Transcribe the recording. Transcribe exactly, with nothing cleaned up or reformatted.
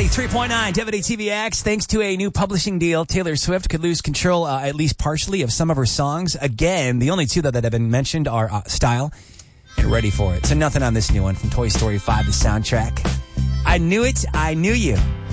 ninety-three point nine W T V X. Thanks to a new publishing deal, Taylor Swift could lose control, uh, at least partially, of some of her songs. Again, the only two that, that have been mentioned are uh, Style and Ready for It. So nothing on this new one from Toy Story five, the soundtrack. I knew it, I knew you.